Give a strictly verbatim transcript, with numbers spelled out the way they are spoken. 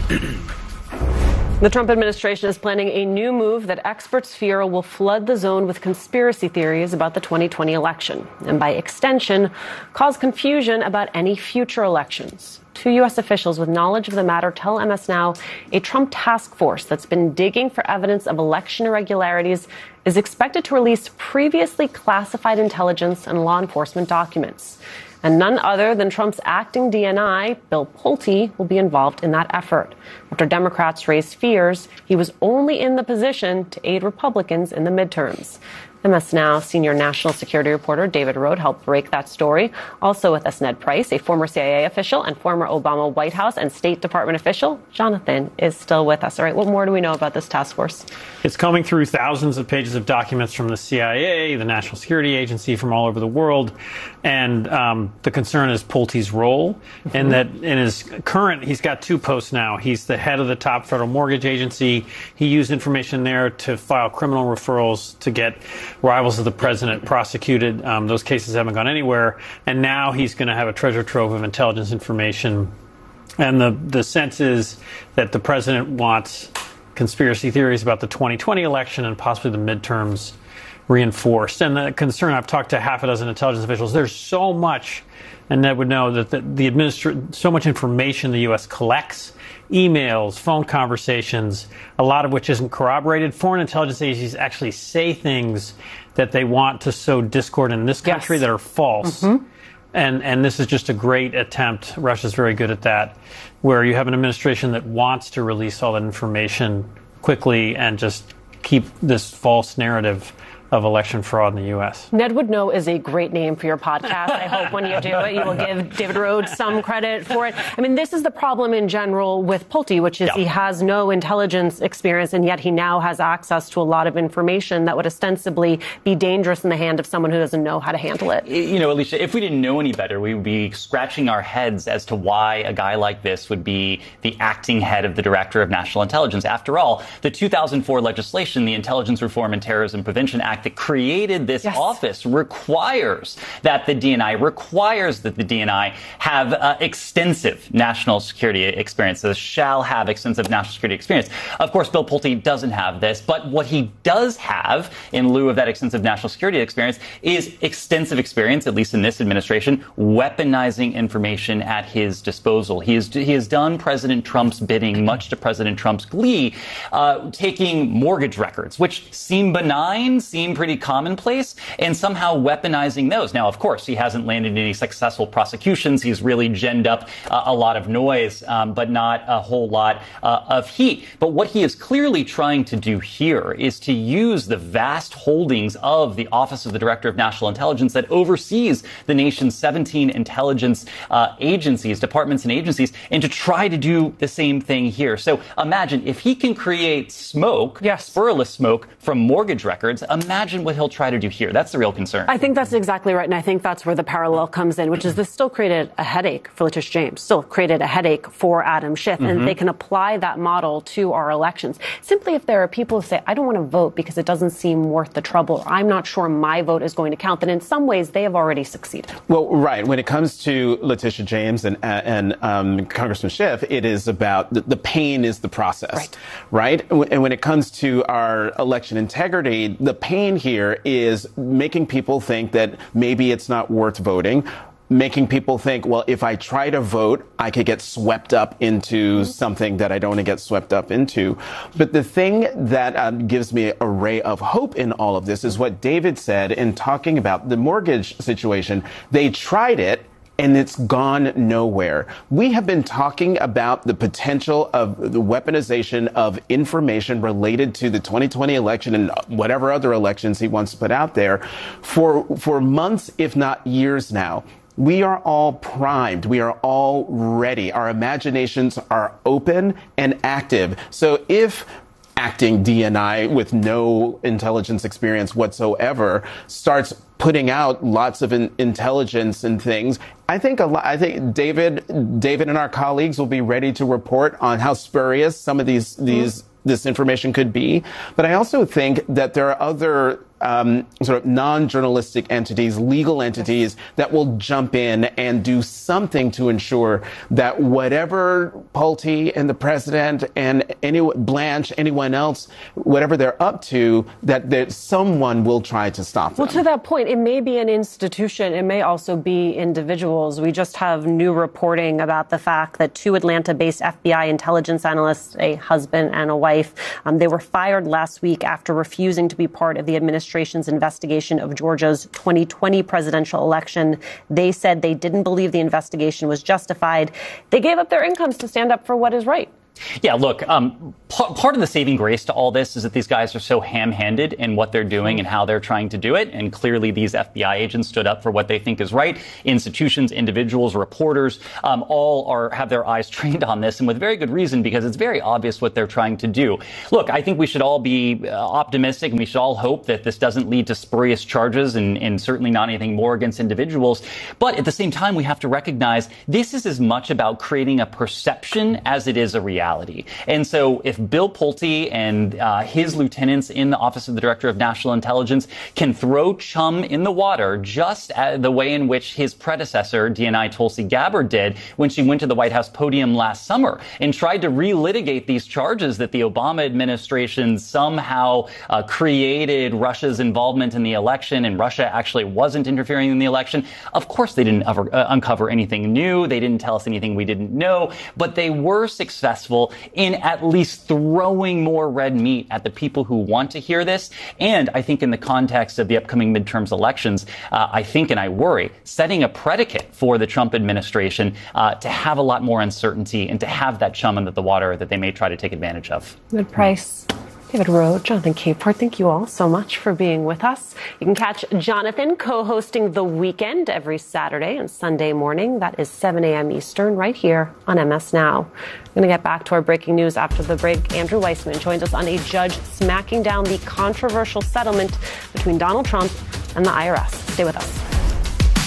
The Trump administration is planning a new move that experts fear will flood the zone with conspiracy theories about the twenty twenty election, and by extension, cause confusion about any future elections. Two U S officials with knowledge of the matter tell M S Now a Trump task force that's been digging for evidence of election irregularities is expected to release previously classified intelligence and law enforcement documents. And none other than Trump's acting D N I, Bill Pulte, will be involved in that effort. After Democrats raised fears, he was only in the position to aid Republicans in the midterms. M S Now senior national security reporter David Rode helped break that story. Also with us, Ned Price, a former C I A official and former Obama White House and State Department official. Jonathan is still with us. All right, what more do we know about this task force? It's combing through thousands of pages of documents from the C I A, the National Security Agency, from all over the world. And um, the concern is Pulte's role, mm-hmm. and that in his current, he's got two posts now. He's the head of the top federal mortgage agency. He used information there to file criminal referrals to get rivals of the president prosecuted. Um, those cases haven't gone anywhere. And now he's going to have a treasure trove of intelligence information. And the, the sense is that the president wants conspiracy theories about the twenty twenty election and possibly the midterms reinforced. And the concern, I've talked to half a dozen intelligence officials, there's so much, and Ned would know, that the, the administra- so much information the U S collects, emails, phone conversations, a lot of which isn't corroborated. Foreign intelligence agencies actually say things that they want to sow discord in this country yes. that are false. Mm-hmm. And and this is just a great attempt. Russia's very good at that, where you have an administration that wants to release all that information quickly and just keep this false narrative of election fraud in the U S. Ned Would Know is a great name for your podcast. I hope when you do it, you will give David Rhodes some credit for it. I mean, this is the problem in general with Pulte, which is yeah. he has no intelligence experience, and yet he now has access to a lot of information that would ostensibly be dangerous in the hand of someone who doesn't know how to handle it. You know, Alicia, if we didn't know any better, we would be scratching our heads as to why a guy like this would be the acting head of the Director of National Intelligence. After all, the two thousand four legislation, the Intelligence Reform and Terrorism Prevention Act, that created this yes. office requires that the D N I requires that the D N I have uh, extensive national security experience. So shall have extensive national security experience. Of course, Bill Pulte doesn't have this, but what he does have in lieu of that extensive national security experience is extensive experience, at least in this administration, weaponizing information at his disposal. He has he has done President Trump's bidding, much to President Trump's glee, uh, taking mortgage records, which seem benign, seem pretty commonplace, and somehow weaponizing those. Now, of course, he hasn't landed any successful prosecutions. He's really ginned up uh, a lot of noise, um, but not a whole lot uh, of heat. But what he is clearly trying to do here is to use the vast holdings of the Office of the Director of National Intelligence that oversees the nation's seventeen intelligence uh, agencies, departments and agencies, and to try to do the same thing here. So imagine if he can create smoke, yes. spurless smoke from mortgage records, imagine what he'll try to do here. That's the real concern. I think that's exactly right. And I think that's where the parallel comes in, which is this still created a headache for Letitia James, still created a headache for Adam Schiff. Mm-hmm. And they can apply that model to our elections. Simply if there are people who say, I don't want to vote because it doesn't seem worth the trouble, or I'm not sure my vote is going to count, then in some ways they have already succeeded. Well, right. When it comes to Letitia James and, and um, Congressman Schiff, it is about the, the pain is the process, right. right? And when it comes to our election integrity, the pain here is making people think that maybe it's not worth voting, making people think, well, if I try to vote, I could get swept up into something that I don't want to get swept up into. But the thing that um, gives me a ray of hope in all of this is what David said in talking about the mortgage situation. They tried it, and it's gone nowhere. We have been talking about the potential of the weaponization of information related to the twenty twenty election and whatever other elections he wants to put out there for, for months, if not years now. We are all primed. We are all ready. Our imaginations are open and active. So if acting D N I with no intelligence experience whatsoever starts putting out lots of in- intelligence and things, I think a lot, I think David, David and our colleagues will be ready to report on how spurious some of these, these, mm-hmm. this information could be. But I also think that there are other um, sort of non-journalistic entities, legal entities that will jump in and do something to ensure that whatever Pulte and the president and any Blanche, anyone else, whatever they're up to, that, that someone will try to stop them. Well, to that point, it may be an institution. It may also be individuals. We just have new reporting about the fact that two Atlanta-based F B I intelligence analysts, a husband and a wife, um, they were fired last week after refusing to be part of the administration's investigation of Georgia's twenty twenty presidential election. They said they didn't believe the investigation was justified. They gave up their incomes to stand up for what is right. Yeah, look, um, p- part of the saving grace to all this is that these guys are so ham-handed in what they're doing and how they're trying to do it. And clearly these F B I agents stood up for what they think is right. Institutions, individuals, reporters, um, all are have their eyes trained on this, and with very good reason, because it's very obvious what they're trying to do. Look, I think we should all be uh, optimistic, and we should all hope that this doesn't lead to spurious charges and, and certainly not anything more against individuals. But at the same time, we have to recognize this is as much about creating a perception as it is a reality. And so if Bill Pulte and uh, his lieutenants in the Office of the Director of National Intelligence can throw chum in the water just as the way in which his predecessor, D N I Tulsi Gabbard, did when she went to the White House podium last summer and tried to relitigate these charges that the Obama administration somehow uh, created Russia's involvement in the election and Russia actually wasn't interfering in the election. Of course, they didn't ever, uh, uncover anything new. They didn't tell us anything we didn't know, but they were successful in at least throwing more red meat at the people who want to hear this. And I think in the context of the upcoming midterms elections, uh, I think and I worry, setting a predicate for the Trump administration uh, to have a lot more uncertainty and to have that chum in the water that they may try to take advantage of. Good price. David Rowe, Jonathan Capehart, thank you all so much for being with us. You can catch Jonathan co-hosting The Weekend every Saturday and Sunday morning. That is seven a.m. Eastern right here on M S Now. We're going to get back to our breaking news after the break. Andrew Weissman joins us on a judge smacking down the controversial settlement between Donald Trump and the I R S. Stay with us.